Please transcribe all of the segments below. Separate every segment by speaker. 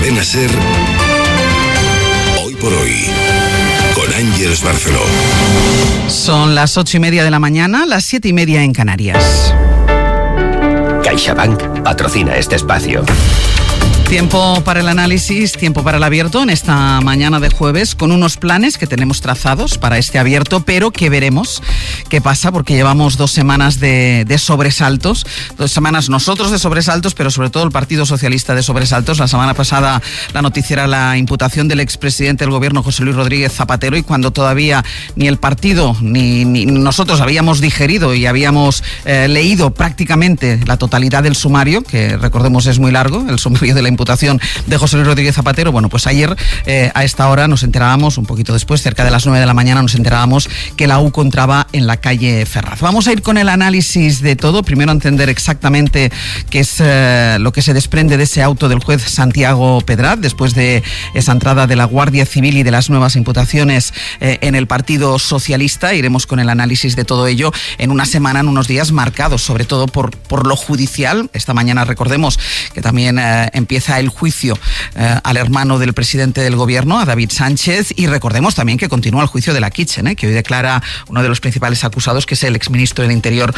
Speaker 1: Cadena SER, Hoy por Hoy, con Ángeles Barceló.
Speaker 2: Son las 8:30 de la mañana, las 7:30 en Canarias.
Speaker 3: CaixaBank patrocina este espacio.
Speaker 2: Tiempo para el análisis, tiempo para el abierto en esta mañana de jueves, con unos planes que tenemos trazados para este abierto, pero que veremos qué pasa, porque llevamos 2 semanas de sobresaltos, 2 semanas nosotros de sobresaltos, pero sobre todo el Partido Socialista de sobresaltos. La semana pasada la noticia era la imputación del expresidente del gobierno, José Luis Rodríguez Zapatero, y cuando todavía ni el partido ni nosotros habíamos digerido y habíamos leído prácticamente la totalidad del sumario, que recordemos es muy largo, el sumario de la imputación de José Luis Rodríguez Zapatero. Bueno, pues ayer a esta hora nos enterábamos, un poquito después, cerca de las 9 de la mañana, nos enterábamos que la UCO entraba en la calle Ferraz. Vamos a ir con el análisis de todo, primero a entender exactamente qué es lo que se desprende de ese auto del juez Santiago Pedraz, después de esa entrada de la Guardia Civil y de las nuevas imputaciones en el Partido Socialista. Iremos con el análisis de todo ello en una semana, en unos días marcados sobre todo por lo judicial. Esta mañana recordemos que también empieza el juicio al hermano del presidente del gobierno, a David Sánchez, y recordemos también que continúa el juicio de la Kitchen, que hoy declara uno de los principales acusados, que es el exministro del Interior,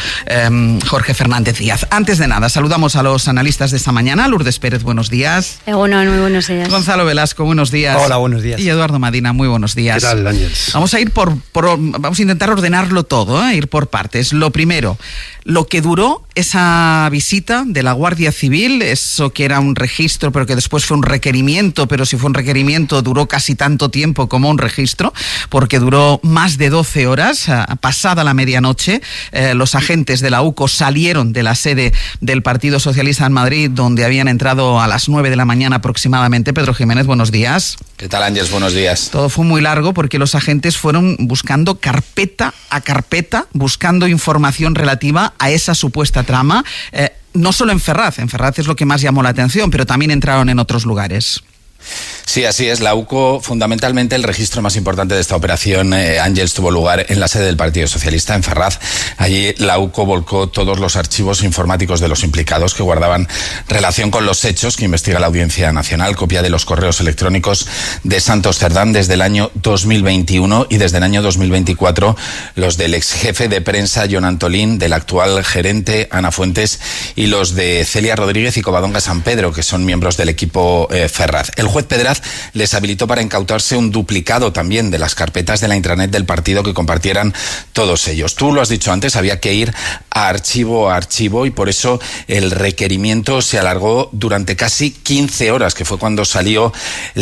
Speaker 2: Jorge Fernández Díaz. Antes de nada, saludamos a los analistas de esta mañana. Lourdes Pérez, buenos días.
Speaker 4: Bueno, muy buenos días.
Speaker 2: Gonzalo Velasco, buenos días.
Speaker 5: Hola, buenos días.
Speaker 2: Y Eduardo Madina, muy buenos días.
Speaker 5: ¿Qué tal, Ángeles?
Speaker 2: Vamos a ir vamos a intentar ordenarlo todo, ir por partes. Lo primero, lo que duró esa visita de la Guardia Civil, eso que era un registro, pero que después fue un requerimiento, pero si fue un requerimiento duró casi tanto tiempo como un registro, porque duró más de 12 horas, pasada la medianoche. Los agentes de la UCO salieron de la sede del Partido Socialista en Madrid, donde habían entrado a las 9 de la mañana aproximadamente. Pedro Jiménez, buenos días.
Speaker 6: ¿Qué tal, Ángeles? Buenos días.
Speaker 2: Todo fue muy largo porque los agentes fueron buscando carpeta a carpeta, buscando información relativa a esa supuesta trama. No solo en Ferraz es lo que más llamó la atención, pero también entraron en otros lugares.
Speaker 6: Sí, así es. La UCO, fundamentalmente el registro más importante de esta operación, Ángeles, tuvo lugar en la sede del Partido Socialista, en Ferraz. Allí la UCO volcó todos los archivos informáticos de los implicados que guardaban relación con los hechos que investiga la Audiencia Nacional, copia de los correos electrónicos de Santos Cerdán desde el año 2021 y desde el año 2024 los del ex jefe de prensa Jon Antolín, del actual gerente Ana Fuentes y los de Celia Rodríguez y Covadonga San Pedro, que son miembros del equipo Ferraz. El juez Pedraz les habilitó para incautarse un duplicado también de las carpetas de la intranet del partido que compartieran todos ellos. Tú lo has dicho antes, había que ir a archivo y por eso el requerimiento se alargó durante casi 15 horas, que fue cuando salió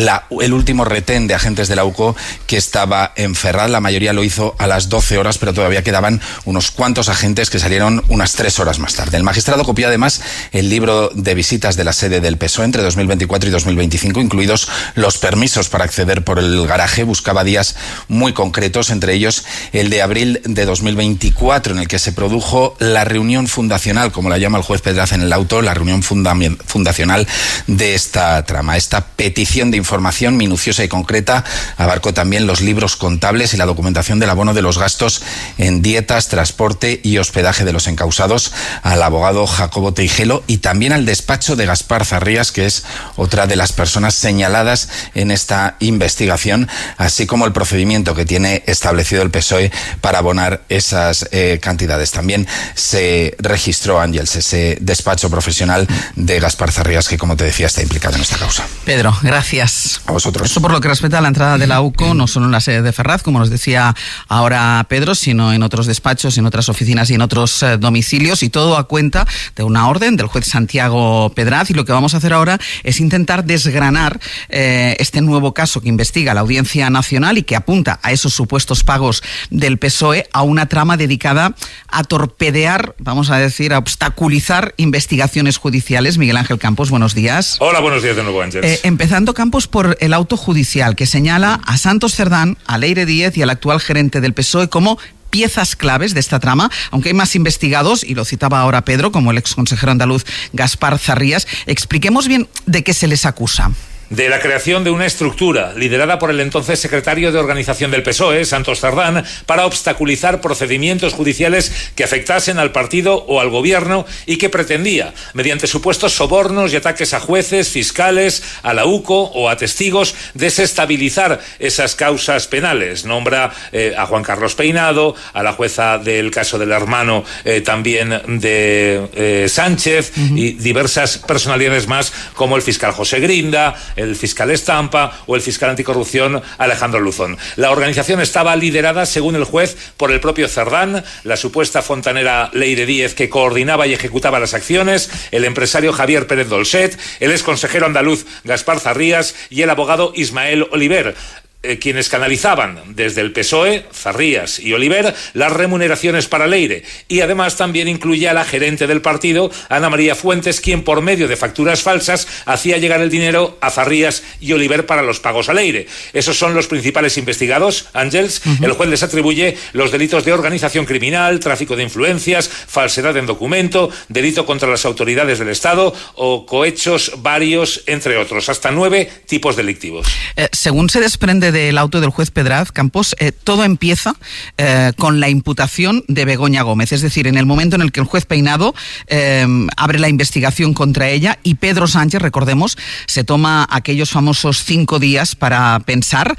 Speaker 6: el último retén de agentes de la UCO que estaba en Ferraz. La mayoría lo hizo a las 12 horas, pero todavía quedaban unos cuantos agentes que salieron unas 3 horas más tarde. El magistrado copió además el libro de visitas de la sede del PSOE entre 2024 y 2025, incluidos los permisos para acceder por el garaje. Buscaba días muy concretos, entre ellos el de abril de 2024, en el que se produjo la reunión fundacional, como la llama el juez Pedraz en el auto, la reunión fundacional de esta trama. Esta petición de información minuciosa y concreta abarcó también los libros contables y la documentación del abono de los gastos en dietas, transporte y hospedaje de los encausados al abogado Jacobo Teijelo y también al despacho de Gaspar Zarrías, que es otra de las personas señaladas en esta investigación, así como el procedimiento que tiene establecido el PSOE para abonar esas cantidades. También se registró, Ángeles, ese despacho profesional de Gaspar Zarrías, que, como te decía, está implicado en esta causa.
Speaker 2: Pedro, gracias.
Speaker 6: A vosotros.
Speaker 2: Esto por lo que respecta a la entrada de la UCO, no solo en la sede de Ferraz, como nos decía ahora Pedro, sino en otros despachos, en otras oficinas y en otros domicilios, y todo a cuenta de una orden del juez Santiago Pedraz. Y lo que vamos a hacer ahora es intentar desgranar este nuevo caso que investiga la Audiencia Nacional y que apunta a esos supuestos pagos del PSOE, a una trama dedicada a torpedear, vamos a decir, a obstaculizar investigaciones judiciales. Miguel Ángel Campos, buenos días.
Speaker 7: Hola, buenos días de nuevo, Ángeles.
Speaker 2: Empezando, Campos, por el auto judicial que señala a Santos Cerdán, a Leire Díez y al actual gerente del PSOE como piezas claves de esta trama, aunque hay más investigados, y lo citaba ahora Pedro, como el exconsejero andaluz Gaspar Zarrías. Expliquemos bien de qué se les acusa.
Speaker 4: de la creación de una estructura liderada por el entonces secretario de Organización del PSOE, Santos Cerdán, para obstaculizar procedimientos judiciales que afectasen al partido o al gobierno y que pretendía, mediante supuestos sobornos y ataques a jueces, fiscales, a la UCO o a testigos, desestabilizar esas causas penales. Nombra a Juan Carlos Peinado, a la jueza del caso del hermano también de Sánchez y diversas personalidades más, como el fiscal José Grinda, el fiscal Estampa o el fiscal anticorrupción Alejandro Luzón. La organización estaba liderada, según el juez, por el propio Cerdán, la supuesta fontanera Leire Díez, que coordinaba y ejecutaba las acciones, el empresario Javier Pérez Dolcet, el exconsejero andaluz Gaspar Zarrías y el abogado Ismael Oliver, quienes canalizaban desde el PSOE, Zarrías y Oliver, las remuneraciones para Leire, y además también incluye a la gerente del partido, Ana María Fuentes, quien por medio de facturas falsas hacía llegar el dinero a Zarrías y Oliver para los pagos a Leire. Esos son los principales investigados, Ángels. El juez les atribuye los delitos de organización criminal, tráfico de influencias, falsedad en documento, delito contra las autoridades del Estado o cohechos varios, entre otros, hasta 9 tipos delictivos.
Speaker 2: Según se desprende del auto del juez Pedraz, Campos, todo empieza con la imputación de Begoña Gómez, es decir, en el momento en el que el juez Peinado abre la investigación contra ella y Pedro Sánchez, recordemos, se toma aquellos famosos 5 días para pensar,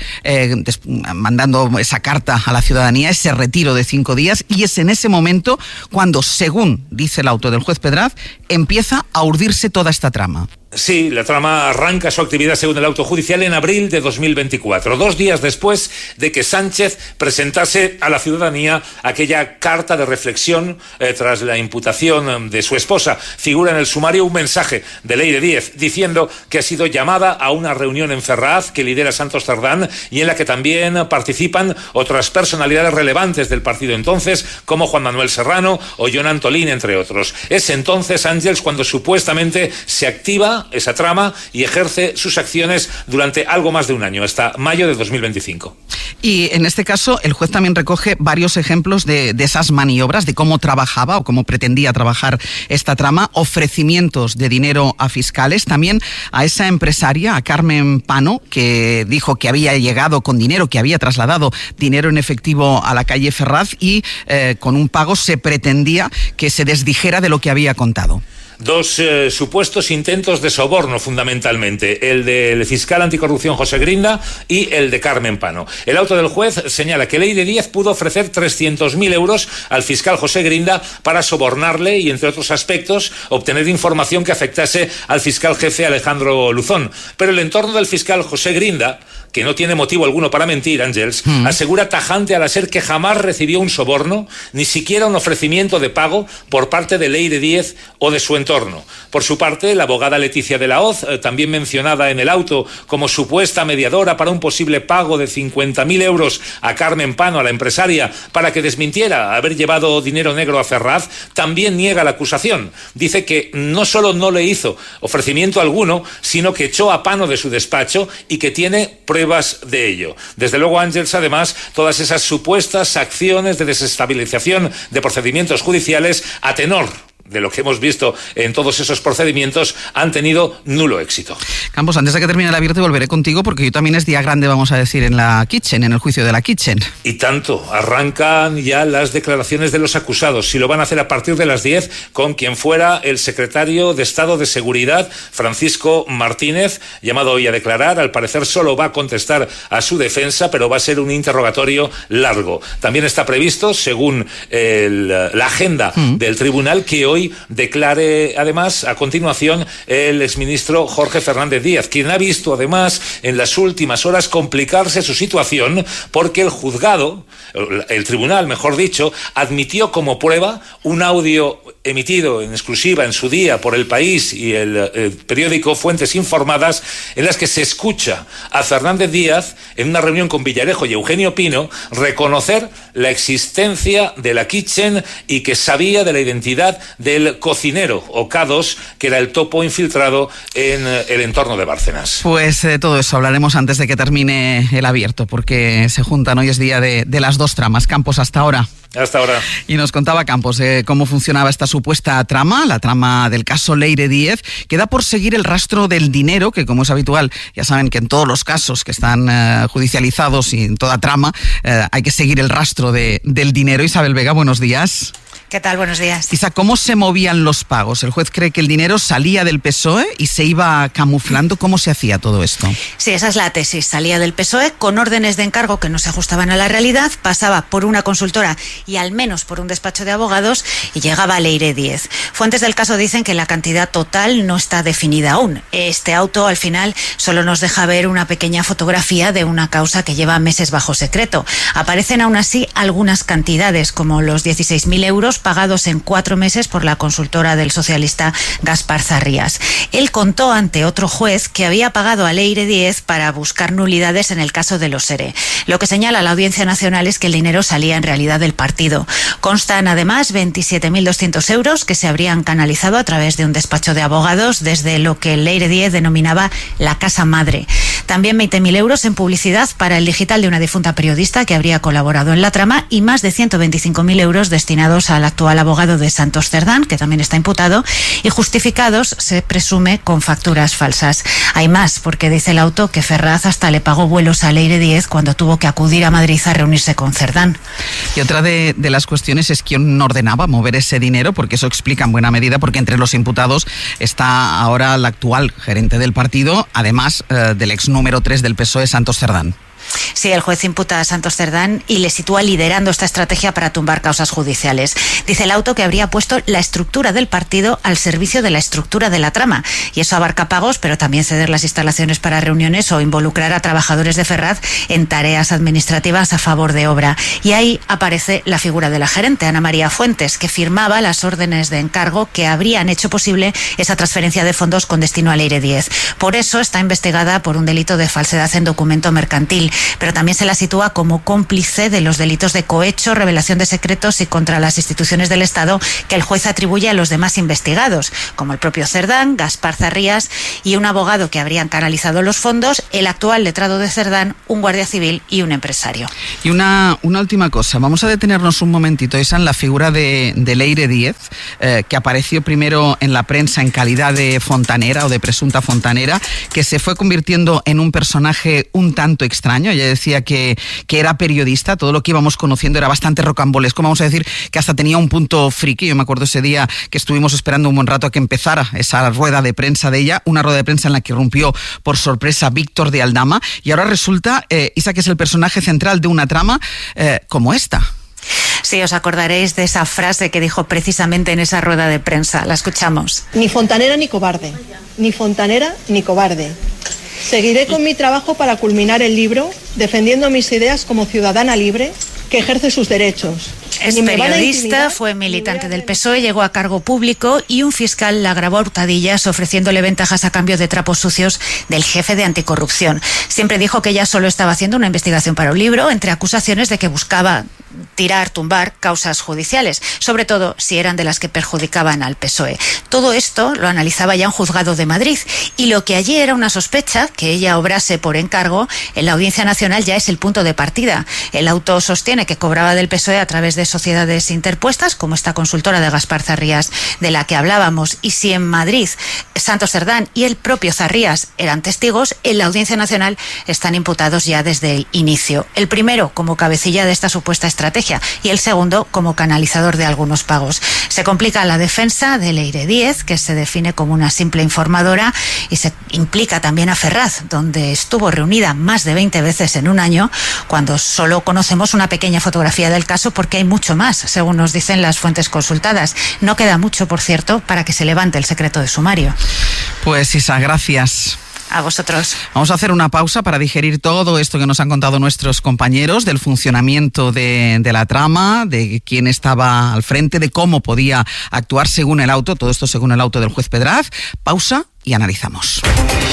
Speaker 2: mandando esa carta a la ciudadanía, ese retiro de 5 días, y es en ese momento cuando, según dice el auto del juez Pedraz, empieza a urdirse toda esta trama.
Speaker 4: Sí, la trama arranca su actividad, según el auto judicial, en abril de 2024, 2 días después de que Sánchez presentase a la ciudadanía aquella carta de reflexión tras la imputación de su esposa. Figura en el sumario un mensaje de Leire Díez diciendo que ha sido llamada a una reunión en Ferraz que lidera Santos Cerdán y en la que también participan otras personalidades relevantes del partido entonces, como Juan Manuel Serrano o Jon Antolín, entre otros. Es entonces, Ángels, cuando supuestamente se activa esa trama y ejerce sus acciones durante algo más de un año, hasta mayo de 2025.
Speaker 2: Y en este caso el juez también recoge varios ejemplos de esas maniobras, de cómo trabajaba o cómo pretendía trabajar esta trama, ofrecimientos de dinero a fiscales, también a esa empresaria, a Carmen Pano, que dijo que había llegado con dinero, que había trasladado dinero en efectivo a la calle Ferraz y con un pago se pretendía que se desdijera de lo que había contado.
Speaker 4: 2 supuestos intentos de soborno, fundamentalmente, el del fiscal anticorrupción José Grinda y el de Carmen Pano. El auto del juez señala que Leire Díez pudo ofrecer 300.000 euros al fiscal José Grinda para sobornarle y, entre otros aspectos, obtener información que afectase al fiscal jefe Alejandro Luzón. Pero el entorno del fiscal José Grinda, que no tiene motivo alguno para mentir, Ángels, asegura tajante a la SER que jamás recibió un soborno, ni siquiera un ofrecimiento de pago por parte de Leire Díez o de su entorno. Por su parte, la abogada Leticia de la Hoz, también mencionada en el auto como supuesta mediadora para un posible pago de 50.000 euros a Carmen Pano, a la empresaria, para que desmintiera haber llevado dinero negro a Ferraz, también niega la acusación. Dice que no solo no le hizo ofrecimiento alguno, sino que echó a Pano de su despacho y que tiene pruebas de ello. Desde luego, Ángels, además, todas esas supuestas acciones de desestabilización de procedimientos judiciales a tenor de lo que hemos visto en todos esos procedimientos han tenido nulo éxito.
Speaker 2: Campos, antes de que termine el abierto volveré contigo porque hoy también es día grande, vamos a decir, en la Kitchen, en el juicio de la Kitchen.
Speaker 4: Y tanto, arrancan ya las declaraciones de los acusados. Si lo van a hacer a partir de las 10 con quien fuera el secretario de Estado de Seguridad, Francisco Martínez, llamado hoy a declarar. Al parecer solo va a contestar a su defensa, pero va a ser un interrogatorio largo. También está previsto, según la agenda del tribunal, que hoy declare además a continuación el exministro Jorge Fernández Díaz, quien ha visto además en las últimas horas complicarse su situación porque el tribunal, mejor dicho, admitió como prueba un audio emitido en exclusiva en su día por El País y el periódico Fuentes Informadas, en las que se escucha a Fernández Díaz en una reunión con Villarejo y Eugenio Pino reconocer la existencia de la Kitchen y que sabía de la identidad del cocinero o K2, que era el topo infiltrado en el entorno de Bárcenas.
Speaker 2: Pues de todo eso hablaremos antes de que termine el abierto, porque se juntan, hoy es día de las 2 tramas. Campos, hasta ahora.
Speaker 4: Hasta ahora.
Speaker 2: Y nos contaba Campos cómo funcionaba esta supuesta trama, la trama del caso Leire Díez, que da por seguir el rastro del dinero, que como es habitual, ya saben que en todos los casos que están judicializados y en toda trama hay que seguir el rastro del dinero. Isabel Vega, buenos días.
Speaker 5: ¿Qué tal? Buenos días.
Speaker 2: Isa, ¿cómo se movían los pagos? El juez cree que el dinero salía del PSOE y se iba camuflando. ¿Cómo se hacía todo esto?
Speaker 5: Sí, esa es la tesis. Salía del PSOE con órdenes de encargo que no se ajustaban a la realidad, pasaba por una consultora y al menos por un despacho de abogados y llegaba a Leire Díez. Fuentes del caso dicen que la cantidad total no está definida aún. Este auto al final solo nos deja ver una pequeña fotografía de una causa que lleva meses bajo secreto. Aparecen aún así algunas cantidades, como los 16.000 euros pagados en 4 meses por la consultora del socialista Gaspar Zarrías. Él contó ante otro juez que había pagado a Leire Díez para buscar nulidades en el caso de los ERE. Lo que señala la Audiencia Nacional es que el dinero salía en realidad del partido. Constan además 27.200 euros que se habrían canalizado a través de un despacho de abogados desde lo que Leire Díez denominaba la casa madre. También 20.000 euros en publicidad para el digital de una difunta periodista que habría colaborado en la trama y más de 125.000 euros destinados al actual abogado de Santos Cerdán, que también está imputado, y justificados, se presume, con facturas falsas. Hay más, porque dice el auto que Ferraz hasta le pagó vuelos a Leire Díez cuando tuvo que acudir a Madrid a reunirse con Cerdán.
Speaker 2: Y otra de las cuestiones es quién ordenaba mover ese dinero, porque eso explica en buena medida, porque entre los imputados está ahora el actual gerente del partido, además del ex número 3 del PSOE, Santos Cerdán.
Speaker 5: Sí, el juez imputa a Santos Cerdán y le sitúa liderando esta estrategia para tumbar causas judiciales. Dice el auto que habría puesto la estructura del partido al servicio de la estructura de la trama. Y eso abarca pagos, pero también ceder las instalaciones para reuniones o involucrar a trabajadores de Ferraz en tareas administrativas a favor de obra. Y ahí aparece la figura de la gerente, Ana María Fuentes, que firmaba las órdenes de encargo que habrían hecho posible esa transferencia de fondos con destino a Leire Díez. Por eso está investigada por un delito de falsedad en documento mercantil, pero también se la sitúa como cómplice de los delitos de cohecho, revelación de secretos y contra las instituciones del Estado que el juez atribuye a los demás investigados, como el propio Cerdán, Gaspar Zarrías y un abogado que habrían canalizado los fondos, el actual letrado de Cerdán, un guardia civil y un empresario.
Speaker 2: Y una última cosa, vamos a detenernos un momentito, Isa, en la figura de Leire Díez, que apareció primero en la prensa en calidad de fontanera o de presunta fontanera, que se fue convirtiendo en un personaje un tanto extraño. Ella decía que era periodista, todo lo que íbamos conociendo era bastante rocambolesco, vamos a decir que hasta tenía un punto friki. Yo me acuerdo ese día que estuvimos esperando un buen rato a que empezara esa rueda de prensa de ella, una rueda de prensa en la que irrumpió por sorpresa Víctor de Aldama, y ahora resulta, Isa, que es el personaje central de una trama como esta.
Speaker 5: Sí, os acordaréis de esa frase que dijo precisamente en esa rueda de prensa. La escuchamos.
Speaker 7: Ni fontanera ni cobarde, ni fontanera ni cobarde. Seguiré con mi trabajo para culminar el libro, defendiendo mis ideas como ciudadana libre que ejerce sus derechos.
Speaker 5: Es periodista, fue militante del PSOE, llegó a cargo público y un fiscal la grabó a hurtadillas ofreciéndole ventajas a cambio de trapos sucios del jefe de anticorrupción. Siempre dijo que ella solo estaba haciendo una investigación para un libro, entre acusaciones de que buscaba tumbar causas judiciales, sobre todo si eran de las que perjudicaban al PSOE. Todo esto lo analizaba ya un juzgado de Madrid y lo que allí era una sospecha, que ella obrase por encargo, en la Audiencia Nacional ya es el punto de partida. El auto sostiene que cobraba del PSOE a través de sociedades interpuestas, como esta consultora de Gaspar Zarrías de la que hablábamos, y si en Madrid Santos Cerdán y el propio Zarrías eran testigos, en la Audiencia Nacional están imputados ya desde el inicio. El primero como cabecilla de esta supuesta estrategia y el segundo como canalizador de algunos pagos. Se complica la defensa de Leire Díez, que se define como una simple informadora, y se implica también a Ferraz, donde estuvo reunida más de 20 veces en un año, cuando solo conocemos una pequeña fotografía del caso, porque hay mucho más, según nos dicen las fuentes consultadas. No queda mucho, por cierto, para que se levante el secreto de sumario.
Speaker 2: Pues Isa, gracias.
Speaker 5: A vosotros.
Speaker 2: Vamos a hacer una pausa para digerir todo esto que nos han contado nuestros compañeros del funcionamiento de la trama, de quién estaba al frente, de cómo podía actuar según el auto, todo esto según el auto del juez Pedraz. Pausa y analizamos.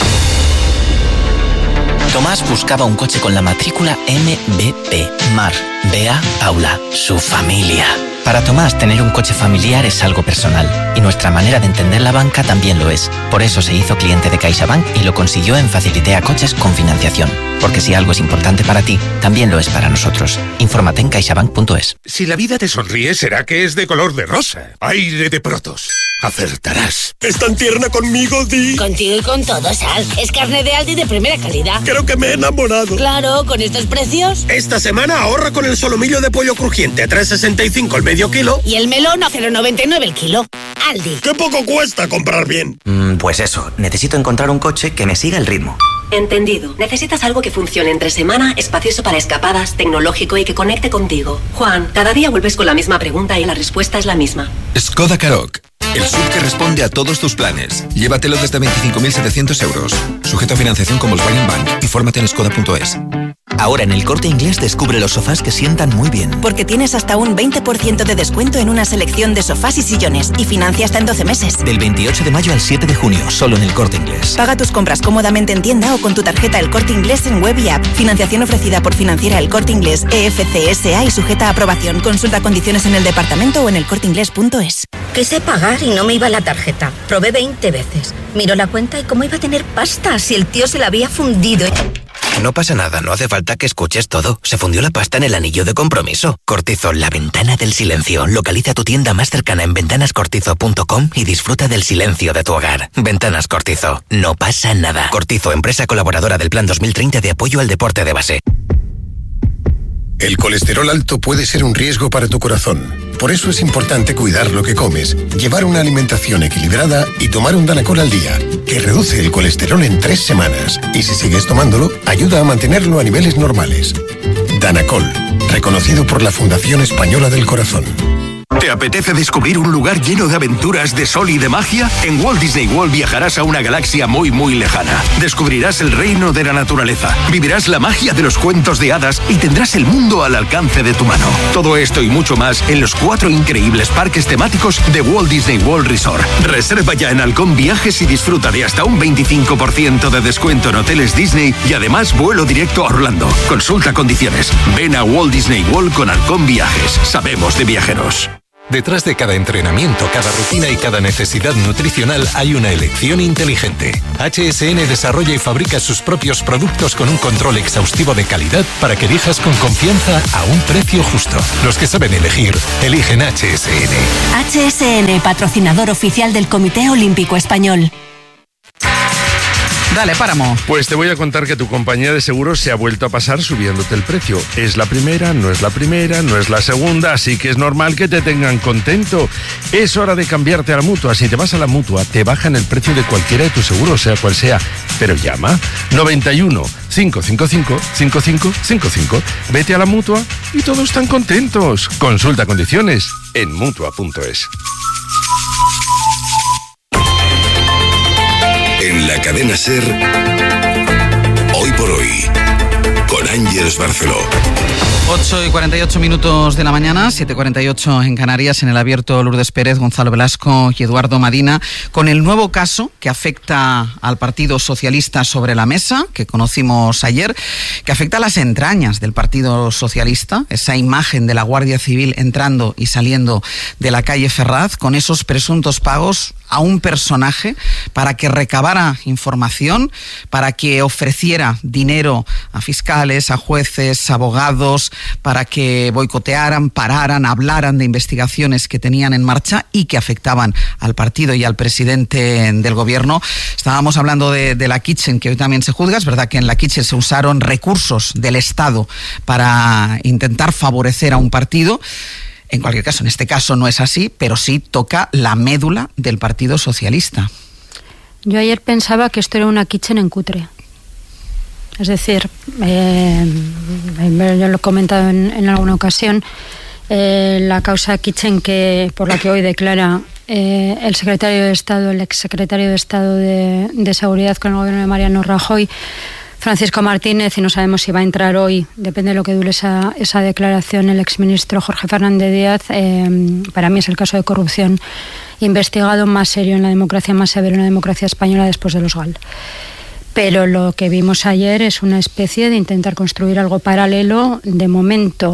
Speaker 8: Tomás buscaba un coche con la matrícula MBP. Mar, Bea, Paula, su familia. Para Tomás, tener un coche familiar es algo personal y nuestra manera de entender la banca también lo es. Por eso se hizo cliente de CaixaBank y lo consiguió en Facilitea Coches con financiación. Porque si algo es importante para ti, también lo es para nosotros. Infórmate en caixabank.es.
Speaker 1: Si la vida te sonríe, será que es de color de rosa. Aire de Protos. Acertarás.
Speaker 9: ¿Es tan tierna conmigo, Di?
Speaker 10: Contigo y con todo, Sal. Es carne de Aldi de primera calidad.
Speaker 9: Creo que me he enamorado.
Speaker 10: Claro, con estos precios.
Speaker 9: Esta semana ahorra con el solomillo de pollo crujiente a 3,65 el medio kilo.
Speaker 10: Y el melón a 0,99 el kilo. Aldi.
Speaker 9: ¡Qué poco cuesta comprar bien!
Speaker 8: Pues eso, necesito encontrar un coche que me siga el ritmo.
Speaker 11: Entendido. Necesitas algo que funcione entre semana, espacioso para escapadas, tecnológico y que conecte contigo. Juan, cada día vuelves con la misma pregunta y la respuesta es la misma.
Speaker 12: Skoda Karoq. El SUV que responde a todos tus planes. Llévatelo desde 25.700 euros. Sujeto a financiación con Volkswagen Bank. Infórmate en skoda.es.
Speaker 8: Ahora en El Corte Inglés descubre los sofás que sientan muy bien.
Speaker 13: Porque tienes hasta un 20% de descuento en una selección de sofás y sillones y financia hasta en 12 meses.
Speaker 8: Del 28 de mayo al 7 de junio, solo en El Corte Inglés.
Speaker 13: Paga tus compras cómodamente en tienda o con tu tarjeta El Corte Inglés en web y app. Financiación ofrecida por Financiera El Corte Inglés EFCSA y sujeta a aprobación. Consulta condiciones en el departamento o en elcorteinglés.es.
Speaker 10: Quise pagar y no me iba la tarjeta. Probé 20 veces. Miró la cuenta y cómo iba a tener pasta si el tío se la había fundido.
Speaker 8: No pasa nada, no hace falta que escuches todo. Se fundió la pasta en el anillo de compromiso. Cortizo, la ventana del silencio. Localiza tu tienda más cercana en ventanascortizo.com y disfruta del silencio de tu hogar. Ventanas Cortizo, no pasa nada. Cortizo, empresa colaboradora del Plan 2030 de apoyo al deporte de base.
Speaker 14: El colesterol alto puede ser un riesgo para tu corazón. Por eso es importante cuidar lo que comes, llevar una alimentación equilibrada y tomar un Danacol al día, que reduce el colesterol en 3 semanas. Y si sigues tomándolo, ayuda a mantenerlo a niveles normales. Danacol, reconocido por la Fundación Española del Corazón.
Speaker 15: ¿Te apetece descubrir un lugar lleno de aventuras, de sol y de magia? En Walt Disney World viajarás a una galaxia muy, muy lejana. Descubrirás el reino de la naturaleza, vivirás la magia de los cuentos de hadas y tendrás el mundo al alcance de tu mano. Todo esto y mucho más en los 4 increíbles parques temáticos de Walt Disney World Resort. Reserva ya en Halcón Viajes y disfruta de hasta un 25% de descuento en hoteles Disney y además vuelo directo a Orlando. Consulta condiciones. Ven a Walt Disney World con Halcón Viajes. Sabemos de viajeros.
Speaker 16: Detrás de cada entrenamiento, cada rutina y cada necesidad nutricional hay una elección inteligente. HSN desarrolla y fabrica sus propios productos con un control exhaustivo de calidad para que elijas con confianza a un precio justo. Los que saben elegir, eligen HSN.
Speaker 17: HSN, patrocinador oficial del Comité Olímpico Español.
Speaker 2: Dale, Páramo.
Speaker 18: Pues te voy a contar que tu compañía de seguros se ha vuelto a pasar subiéndote el precio. Es la primera, no es la primera, no es la segunda, así que es normal que te tengan contento. Es hora de cambiarte a la Mutua. Si te vas a la Mutua, te bajan el precio de cualquiera de tus seguros, sea cual sea. Pero llama 91 555 5555. Vete a la Mutua y todos están contentos. Consulta condiciones en Mutua.es.
Speaker 1: En la cadena SER, Hoy por Hoy, con Ángeles Barceló.
Speaker 2: 8:48 de la mañana, 7:48 en Canarias, en el abierto Lourdes Pérez, Gonzalo Velasco y Eduardo Madina, con el nuevo caso que afecta al Partido Socialista sobre la mesa, que conocimos ayer, que afecta a las entrañas del Partido Socialista, esa imagen de la Guardia Civil entrando y saliendo de la calle Ferraz, con esos presuntos pagos a un personaje para que recabara información, para que ofreciera dinero a fiscales, a jueces, abogados, para que boicotearan, pararan, hablaran de investigaciones que tenían en marcha y que afectaban al partido y al presidente del gobierno. Estábamos hablando de la Kitchen, que hoy también se juzga. Es verdad que en la Kitchen se usaron recursos del Estado para intentar favorecer a un partido. En cualquier caso, en este caso no es así, pero sí toca la médula del Partido Socialista.
Speaker 19: Yo ayer pensaba que esto era una Kitchen en cutre. Es decir, yo lo he comentado en alguna ocasión, la causa Kitchen por la que hoy declara el secretario de Estado, el exsecretario de Estado de Seguridad con el gobierno de Mariano Rajoy, Francisco Martínez, y no sabemos si va a entrar hoy, depende de lo que dure esa declaración, el exministro Jorge Fernández Díaz. Para mí es el caso de corrupción investigado más serio en la democracia, más severo en la democracia española después de los GAL. Pero lo que vimos ayer es una especie de intentar construir algo paralelo, de momento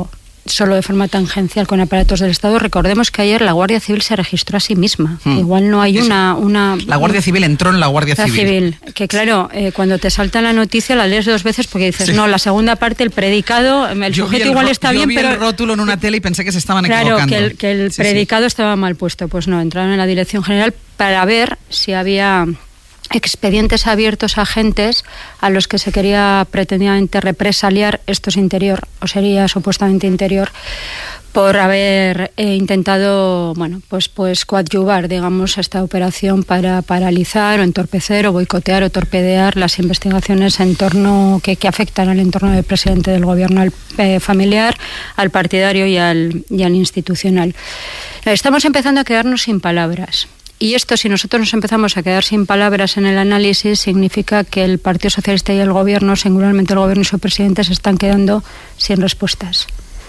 Speaker 19: solo de forma tangencial con aparatos del Estado. Recordemos que ayer la Guardia Civil se registró a sí misma. Igual no hay una...
Speaker 2: La Guardia Civil entró en la Guardia Civil.
Speaker 19: Que claro, cuando te salta la noticia la lees 2 veces porque dices, no, la segunda parte, el predicado, el sujeto igual está bien, pero...
Speaker 2: Yo vi el rótulo en una tele y pensé que se estaban equivocando.
Speaker 19: Claro, que el predicado estaba mal puesto. Pues no, entraron en la Dirección General para ver si había expedientes abiertos a agentes a los que se quería pretendidamente represaliar, esto es Interior, o sería supuestamente Interior, por haber intentado, pues coadyuvar, digamos, esta operación para paralizar o entorpecer o boicotear o torpedear las investigaciones en torno que afectan al entorno del presidente del gobierno, al familiar, al partidario y al institucional. Estamos empezando a quedarnos sin palabras. Y esto, si nosotros nos empezamos a quedar sin palabras en el análisis, significa que el Partido Socialista y el Gobierno, singularmente el Gobierno y su presidente, se están quedando sin respuestas.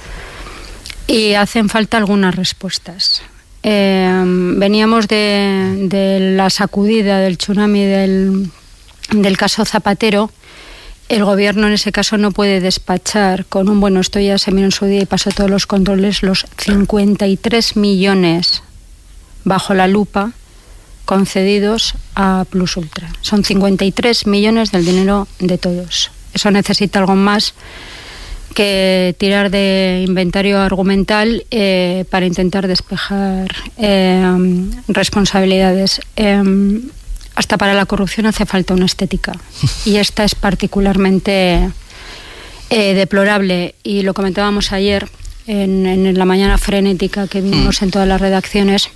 Speaker 19: Y hacen falta algunas respuestas. Veníamos de la sacudida del tsunami del caso Zapatero. El Gobierno en ese caso no puede despachar con un bueno, esto ya se miró en su día y pasó todos los controles, los 53 millones bajo la lupa concedidos a Plus Ultra. Son 53 millones del dinero de todos. Eso necesita algo más que tirar de inventario argumental para intentar despejar responsabilidades. Hasta para la corrupción hace falta una estética y esta es particularmente deplorable, y lo comentábamos ayer en la mañana frenética que vimos en todas las redacciones,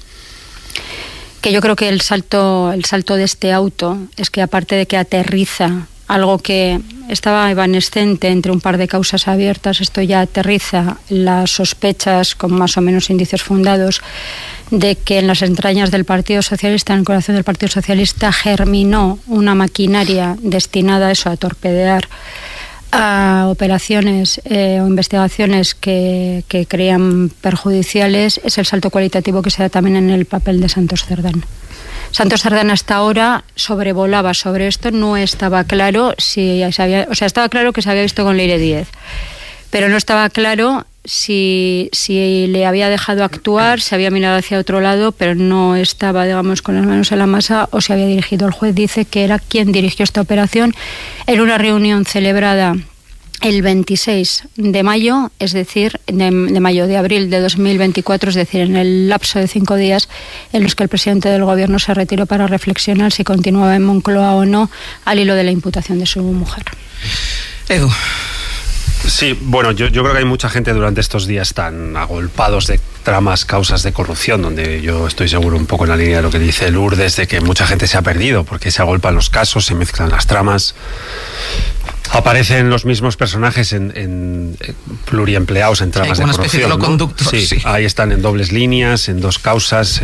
Speaker 19: que yo creo que el salto de este auto es que, aparte de que aterriza algo que estaba evanescente entre un par de causas abiertas, esto ya aterriza las sospechas con más o menos indicios fundados de que en las entrañas del Partido Socialista, en el corazón del Partido Socialista, germinó una maquinaria destinada a eso, a torpedear a operaciones o investigaciones que creían perjudiciales. Es el salto cualitativo que se da también en el papel de Santos Cerdán. Santos Cerdán hasta ahora sobrevolaba sobre esto, no estaba claro si se había, estaba claro que se había visto con Leire Díez, pero no estaba claro si le había dejado actuar, si había mirado hacia otro lado, pero no estaba, digamos, con las manos en la masa, o se había dirigido. El juez dice que era quien dirigió esta operación en una reunión celebrada el 26 de mayo, es decir, de abril de 2024, es decir, en el lapso de 5 días en los que el presidente del Gobierno se retiró para reflexionar si continuaba en Moncloa o no, al hilo de la imputación de su mujer.
Speaker 2: Edu.
Speaker 20: Sí, bueno, yo creo que hay mucha gente durante estos días tan agolpados de tramas, causas de corrupción, donde yo estoy seguro un poco en la línea de lo que dice Lourdes, de que mucha gente se ha perdido porque se agolpan los casos, se mezclan las tramas, aparecen los mismos personajes en pluriempleados en tramas de corrupción, ¿no? Sí, ahí están en dobles líneas, en dos causas,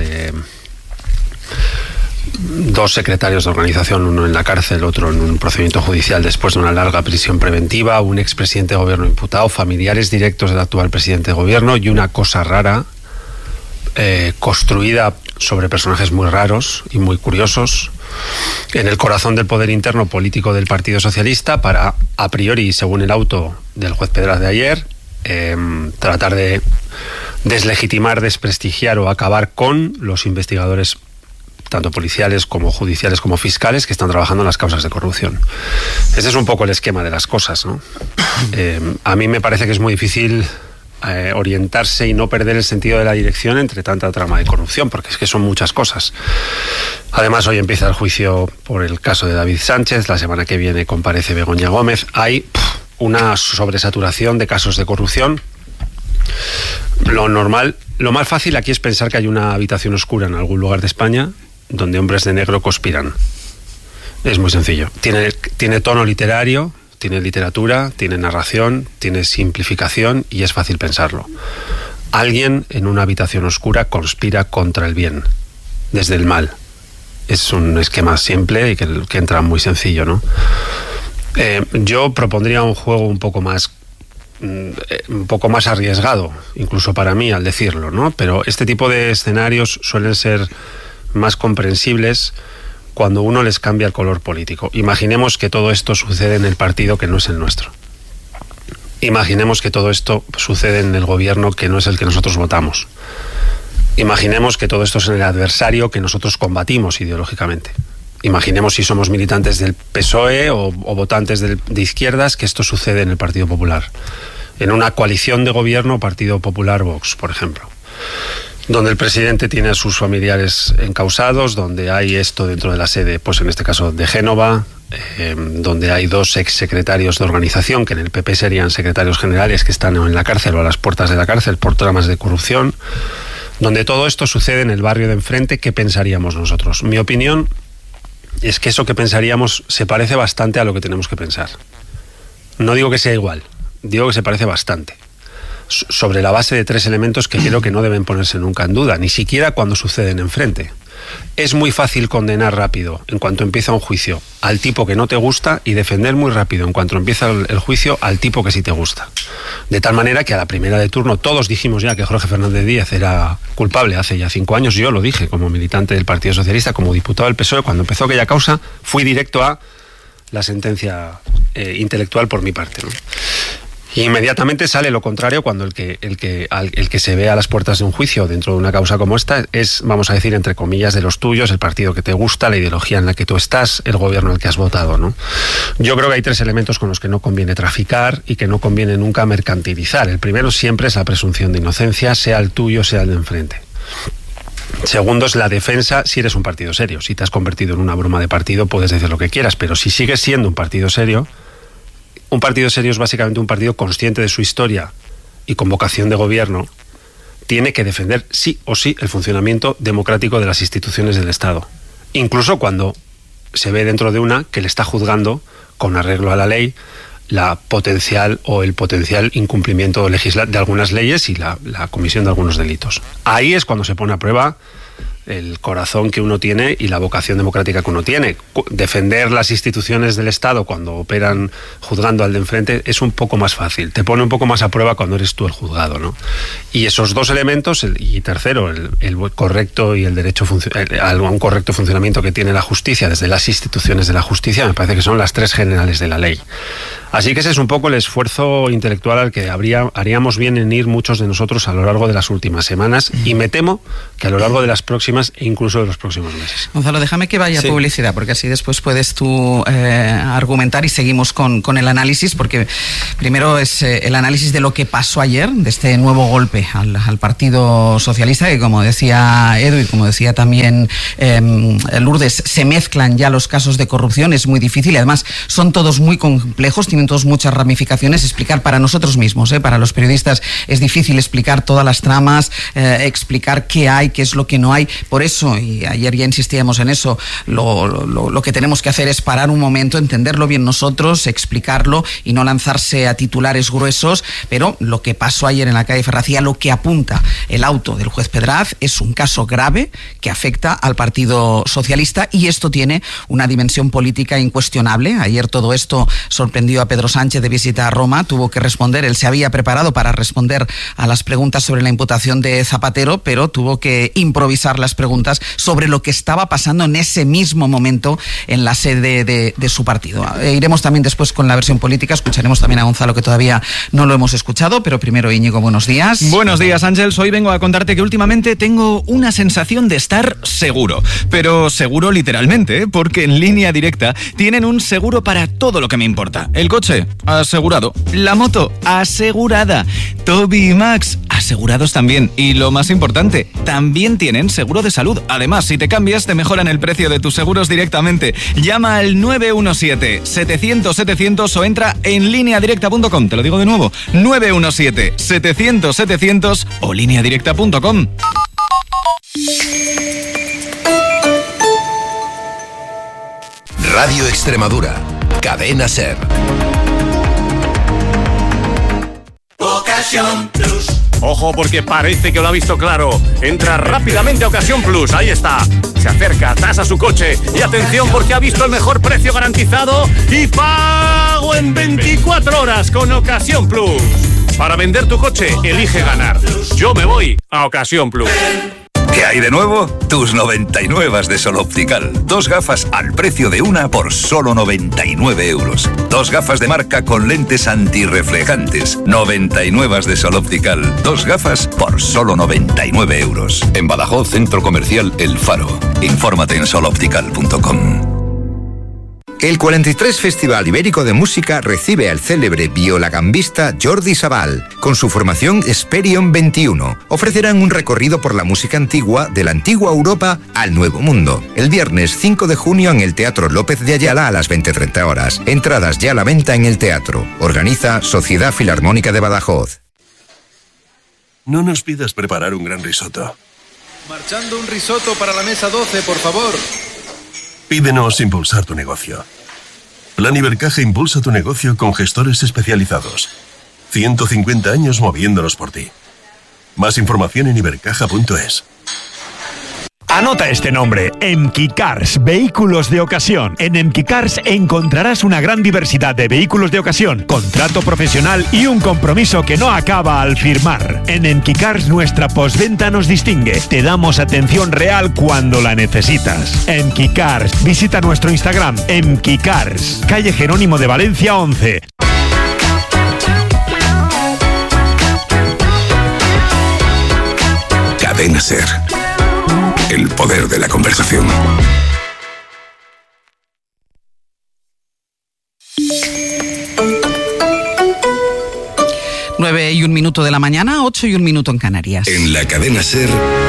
Speaker 20: 2 secretarios de organización, uno en la cárcel, otro en un procedimiento judicial después de una larga prisión preventiva, un expresidente de gobierno imputado, familiares directos del actual presidente de gobierno y una cosa rara construida sobre personajes muy raros y muy curiosos en el corazón del poder interno político del Partido Socialista para, a priori, según el auto del juez Pedraz de ayer, tratar de deslegitimar, desprestigiar o acabar con los investigadores tanto policiales como judiciales como fiscales que están trabajando en las causas de corrupción. Ese es un poco el esquema de las cosas, ¿no? A mí me parece que es muy difícil orientarse y no perder el sentido de la dirección entre tanta trama de corrupción, porque es que son muchas cosas. Además, hoy empieza el juicio por el caso de David Sánchez, la semana que viene comparece Begoña Gómez. Hay una sobresaturación de casos de corrupción. Lo más fácil aquí es pensar que hay una habitación oscura en algún lugar de España donde hombres de negro conspiran. Es muy sencillo. Tiene tono literario, tiene literatura, tiene narración, tiene simplificación y es fácil pensarlo. Alguien en una habitación oscura conspira contra el bien, desde el mal. Es un esquema simple y que entra muy sencillo, ¿no? Yo propondría un juego un poco más arriesgado, incluso para mí al decirlo, ¿no? Pero este tipo de escenarios suelen ser más comprensibles cuando uno les cambia el color político. Imaginemos que todo esto sucede en el partido que no es el nuestro. Imaginemos que todo esto sucede en el gobierno que no es el que nosotros votamos. Imaginemos que todo esto es en el adversario que nosotros combatimos ideológicamente. Imaginemos, si somos militantes del PSOE o votantes de izquierdas, que esto sucede en el Partido Popular. En una coalición de gobierno Partido Popular-Vox, por ejemplo. Donde el presidente tiene a sus familiares encausados, donde hay esto dentro de la sede, pues en este caso de Génova, donde hay 2 exsecretarios de organización, que en el PP serían secretarios generales, que están en la cárcel o a las puertas de la cárcel por tramas de corrupción, donde todo esto sucede en el barrio de enfrente. ¿Qué pensaríamos nosotros? Mi opinión es que eso que pensaríamos se parece bastante a lo que tenemos que pensar. No digo que sea igual, digo que se parece bastante. Sobre la base de 3 elementos que creo que no deben ponerse nunca en duda, ni siquiera cuando suceden enfrente. Es muy fácil condenar rápido, en cuanto empieza un juicio, al tipo que no te gusta, y defender muy rápido, en cuanto empieza el juicio, al tipo que sí te gusta. De tal manera que a la primera de turno todos dijimos ya que Jorge Fernández Díaz era culpable hace ya 5 años. Yo lo dije como militante del Partido Socialista, como diputado del PSOE. Cuando empezó aquella causa fui directo a la sentencia intelectual por mi parte, ¿no? Y inmediatamente sale lo contrario cuando el que se ve a las puertas de un juicio dentro de una causa como esta es, vamos a decir, entre comillas, de los tuyos, el partido que te gusta, la ideología en la que tú estás, el gobierno en el que has votado, ¿no? Yo creo que hay 3 elementos con los que no conviene traficar y que no conviene nunca mercantilizar. El primero siempre es la presunción de inocencia, sea el tuyo, sea el de enfrente. Segundo es la defensa, si eres un partido serio. Si te has convertido en una broma de partido, puedes decir lo que quieras, pero si sigues siendo un partido serio es básicamente un partido consciente de su historia y con vocación de gobierno. Tiene que defender sí o sí el funcionamiento democrático de las instituciones del Estado, incluso cuando se ve dentro de una que le está juzgando, con arreglo a la ley, el potencial incumplimiento de algunas leyes y la comisión de algunos delitos. Ahí es cuando se pone a prueba el corazón que uno tiene y la vocación democrática que uno tiene. Defender las instituciones del Estado cuando operan juzgando al de enfrente es un poco más fácil, te pone un poco más a prueba cuando eres tú el juzgado, ¿no? Y esos 2 elementos, y tercero, el correcto y el derecho un correcto funcionamiento que tiene la justicia desde las instituciones de la justicia, me parece que son las 3 generales de la ley. Así que ese es un poco el esfuerzo intelectual al que haríamos bien en ir muchos de nosotros a lo largo de las últimas semanas, y me temo que a lo largo de las próximas e incluso de los próximos meses.
Speaker 2: Gonzalo, déjame que vaya a publicidad, porque así después puedes tú argumentar y seguimos con el análisis, porque primero es el análisis de lo que pasó ayer, de este nuevo golpe al Partido Socialista, que como decía Edu y como decía también Lourdes, se mezclan ya los casos de corrupción, es muy difícil y además son todos muy complejos, tienen todos muchas ramificaciones. Explicar para nosotros mismos, para los periodistas, es difícil explicar todas las tramas, explicar qué hay, qué es lo que no hay. Por eso, y ayer ya insistíamos en eso, lo que tenemos que hacer es parar un momento, entenderlo bien nosotros, explicarlo y no lanzarse a titulares gruesos. Pero lo que pasó ayer en la calle Ferraz, a lo que apunta el auto del juez Pedraz, es un caso grave que afecta al Partido Socialista, y esto tiene una dimensión política incuestionable. Ayer todo esto sorprendió a Pedro Sánchez de visita a Roma, tuvo que responder, él se había preparado para responder a las preguntas sobre la imputación de Zapatero, pero tuvo que improvisar las preguntas sobre lo que estaba pasando en ese mismo momento en la sede de su partido. Iremos también después con la versión política, escucharemos también a Gonzalo, que todavía no lo hemos escuchado, pero primero Íñigo, buenos días.
Speaker 21: Buenos días, Ángels. Hoy vengo a contarte que últimamente tengo una sensación de estar seguro, pero seguro literalmente, porque en Línea Directa tienen un seguro para todo lo que me importa. El coche, asegurado. La moto, asegurada. Toby y Max, asegurados también. Y lo más importante, también tienen seguro de salud. Además, si te cambias, te mejoran el precio de tus seguros directamente. Llama al 917-700-700 o entra en lineadirecta.com. Te lo digo de nuevo, 917-700-700 o lineadirecta.com.
Speaker 1: Radio Extremadura, Cadena SER.
Speaker 22: Ocasión Plus. Ojo, porque parece que lo ha visto claro. Entra rápidamente a Ocasión Plus, ahí está. Se acerca, tasa su coche y atención, porque ha visto el mejor precio garantizado y pago en 24 horas con Ocasión Plus. Para vender tu coche, elige ganar. Yo me voy a Ocasión Plus.
Speaker 12: ¿Qué hay de nuevo? Tus 99 de Sol Optical. 2 gafas al precio de una por solo 99 euros. 2 gafas de marca con lentes antirreflejantes. 99 de Sol Optical. 2 gafas por solo 99 euros. En Badajoz, Centro Comercial El Faro. Infórmate en soloptical.com.
Speaker 3: El 43 Festival Ibérico de Música recibe al célebre violagambista Jordi Sabal. Con su formación Esperion 21, ofrecerán un recorrido por la música antigua de la antigua Europa al Nuevo Mundo. El viernes 5 de junio en el Teatro López de Ayala a las 20:30 horas. Entradas ya a la venta en el teatro. Organiza Sociedad Filarmónica de Badajoz.
Speaker 6: No nos pidas preparar un gran risotto.
Speaker 23: Marchando un risotto para la mesa 12, por favor.
Speaker 6: Pídenos impulsar tu negocio. Plan Ibercaja impulsa tu negocio con gestores especializados. 150 años moviéndonos por ti. Más información en ibercaja.es.
Speaker 24: Anota este nombre, Emki Cars, vehículos de ocasión. En Emki Cars encontrarás una gran diversidad de vehículos de ocasión, contrato profesional y un compromiso que no acaba al firmar. En Emki Cars nuestra postventa nos distingue. Te damos atención real cuando la necesitas. Emki Cars, visita nuestro Instagram, Emki Cars, calle Jerónimo de Valencia 11.
Speaker 1: Cadena SER. El poder de la conversación.
Speaker 2: Nueve y un minuto de la mañana, 8 y un minuto en Canarias.
Speaker 1: En la cadena SER.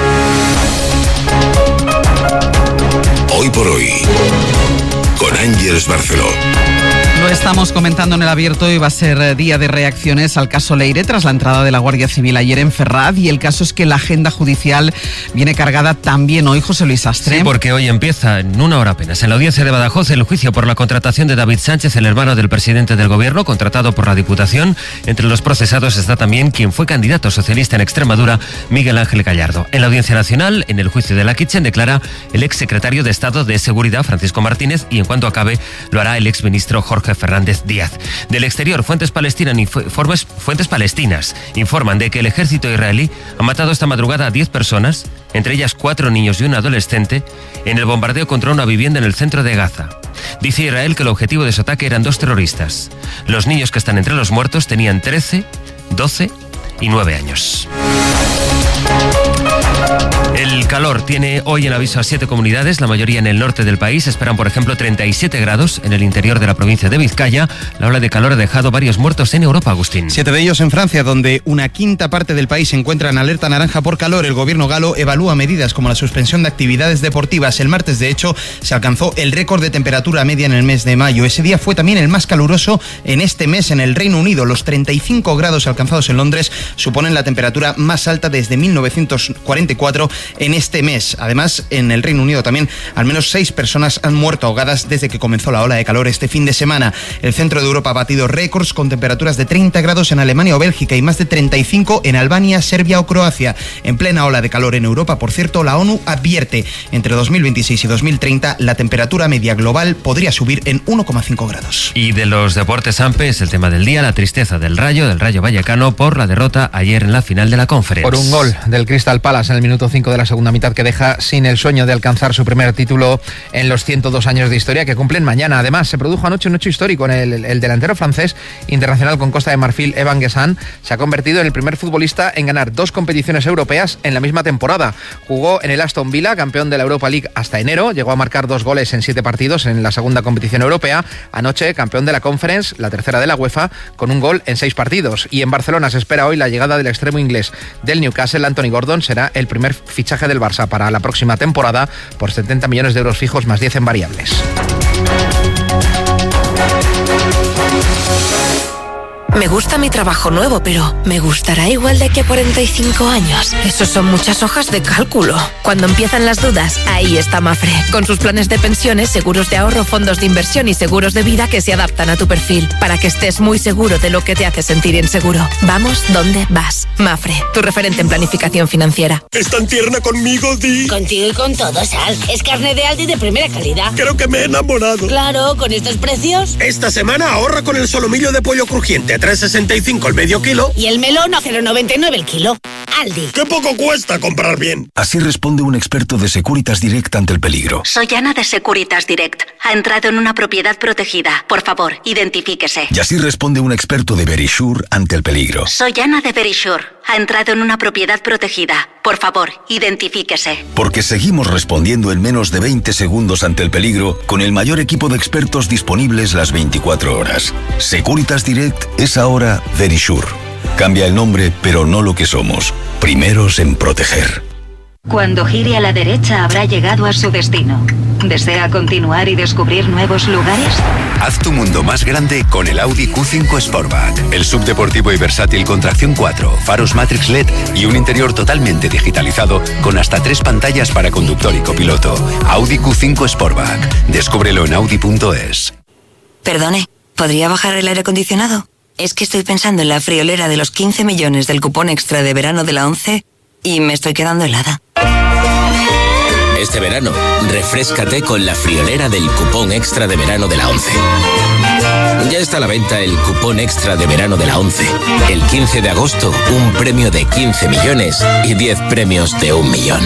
Speaker 1: Hoy por hoy. Con Ángeles Barceló.
Speaker 2: Lo estamos comentando en el abierto y va a ser día de reacciones al caso Leire tras la entrada de la Guardia Civil ayer en Ferraz, y el caso es que la agenda judicial viene cargada también hoy, José Luis Astre.
Speaker 25: Sí, porque hoy empieza en una hora apenas en la audiencia de Badajoz el juicio por la contratación de David Sánchez, el hermano del presidente del gobierno, contratado por la Diputación. Entre los procesados está también quien fue candidato socialista en Extremadura, Miguel Ángel Gallardo. En la Audiencia Nacional, en el juicio de la Kitchen, declara el exsecretario de Estado de Seguridad, Francisco Martínez, y en cuanto acabe lo hará el exministro Jorge Fernández Díaz. Del exterior, fuentes palestinas informan de que el ejército israelí ha matado esta madrugada a 10 personas, entre ellas 4 niños y un adolescente, en el bombardeo contra una vivienda en el centro de Gaza. Dice Israel que el objetivo de su ataque eran 2 terroristas. Los niños que están entre los muertos tenían 13, 12 y 9 años. El calor tiene hoy en aviso a 7 comunidades, la mayoría en el norte del país. Esperan, por ejemplo, 37 grados en el interior de la provincia de Vizcaya. La ola de calor ha dejado varios muertos en Europa, Agustín.
Speaker 26: 7 de ellos en Francia, donde una quinta parte del país se encuentra en alerta naranja por calor. El gobierno galo evalúa medidas como la suspensión de actividades deportivas. El martes, de hecho, se alcanzó el récord de temperatura media en el mes de mayo. Ese día fue también el más caluroso en este mes en el Reino Unido. Los 35 grados alcanzados en Londres suponen la temperatura más alta desde 1944 en este mes. Además, en el Reino Unido también al menos 6 personas han muerto ahogadas desde que comenzó la ola de calor este fin de semana. El centro de Europa ha batido récords con temperaturas de 30 grados en Alemania o Bélgica y más de 35 en Albania, Serbia o Croacia. En plena ola de calor en Europa, por cierto, la ONU advierte entre 2026 y 2030 la temperatura media global podría subir en 1,5 grados.
Speaker 25: Y de los deportes, Ampe, es el tema del día, la tristeza del Rayo Vallecano por la derrota ayer en la final de la Conference.
Speaker 27: Por un gol del Crystal Palace en el minuto 5 de la segunda mitad, que deja sin el sueño de alcanzar su primer título en los 102 años de historia que cumplen mañana. Además, se produjo anoche un hecho histórico. El delantero francés internacional con Costa de Marfil, Evan Guessant, se ha convertido en el primer futbolista en ganar 2 competiciones europeas en la misma temporada. Jugó en el Aston Villa, campeón de la Europa League hasta enero, llegó a marcar 2 goles en 7 partidos en la segunda competición europea. Anoche, campeón de la Conference, la tercera de la UEFA, con un gol en 6 partidos. Y en Barcelona se espera hoy la llegada del extremo inglés del Newcastle, Anthony Gordon. Será el primer fichaje del Barça para la próxima temporada por 70 millones de euros fijos más 10 en variables.
Speaker 28: Me gusta mi trabajo nuevo, pero ¿me gustará igual de aquí a 45 años? Eso son muchas hojas de cálculo. Cuando empiezan las dudas, ahí está Mafre. Con sus planes de pensiones, seguros de ahorro, fondos de inversión y seguros de vida que se adaptan a tu perfil, para que estés muy seguro de lo que te hace sentir inseguro. Vamos donde vas. Mafre, tu referente en planificación financiera.
Speaker 9: ¿Es tan tierna conmigo, Di?
Speaker 29: Contigo y con todo, Sal. Es carne de Aldi de primera calidad.
Speaker 9: Creo que me he enamorado.
Speaker 29: Claro, con estos precios.
Speaker 9: Esta semana ahorra con el solomillo de pollo crujiente. 3,65 3,65 el medio kilo.
Speaker 29: Y el melón a 0,99 el kilo. Aldi.
Speaker 9: ¡Qué poco cuesta comprar bien!
Speaker 1: Así responde un experto de Securitas Direct ante el peligro.
Speaker 4: Soy Ana de Securitas Direct. Ha entrado en una propiedad protegida. Por favor, identifíquese.
Speaker 1: Y así responde un experto de Verisure ante el peligro.
Speaker 4: Soy Ana de Verisure. Ha entrado en una propiedad protegida. Por favor, identifíquese.
Speaker 1: Porque seguimos respondiendo en menos de 20 segundos ante el peligro con el mayor equipo de expertos disponibles las 24 horas. Securitas Direct es ahora Verisure. Cambia el nombre, pero no lo que somos. Primeros en proteger.
Speaker 4: Cuando gire a la derecha habrá llegado a su destino. ¿Desea continuar y descubrir nuevos lugares?
Speaker 5: Haz tu mundo más grande con el Audi Q5 Sportback. El subdeportivo y versátil con tracción 4, faros Matrix LED y un interior totalmente digitalizado con hasta 3 pantallas para conductor y copiloto. Audi Q5 Sportback. Descúbrelo en audi.es.
Speaker 28: Perdone, ¿podría bajar el aire acondicionado? Es que estoy pensando en la friolera de los 15 millones del cupón extra de verano de la 11 y me estoy quedando helada.
Speaker 7: Este verano, refréscate con la friolera del cupón extra de verano de la 11. Ya está a la venta el cupón extra de verano de la 11. El 15 de agosto, un premio de 15 millones y 10 premios de 1 millón.